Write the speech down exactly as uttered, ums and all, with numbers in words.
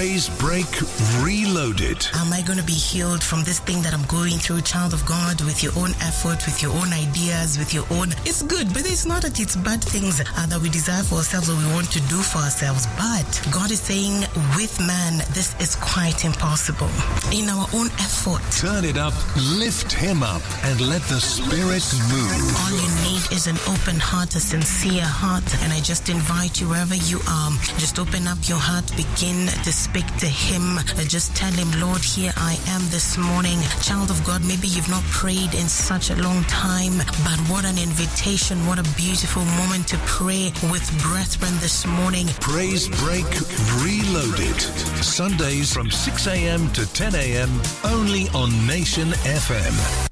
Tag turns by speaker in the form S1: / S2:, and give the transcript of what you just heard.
S1: Praise Break Reloaded.
S2: Am I going to be healed from this thing that I'm going through, child of God, with your own effort, with your own ideas, with your own... It's good, but it's not that it's bad things uh, that we desire for ourselves or we want to do for ourselves. But God is saying, with man, this is quite impossible. In our own effort.
S1: Turn it up, lift him up, and let the Spirit move.
S2: All you need is an open heart, a sincere heart. And I just invite you, wherever you are, just open up your heart, begin to speak to him. Just tell him, Lord, here I am this morning. Child of God, maybe you've not prayed in such a long time, but what an invitation, what a beautiful moment to pray with brethren this morning.
S1: Praise Break Reloaded. Sundays from six a.m. to ten a.m. only on Nation F M.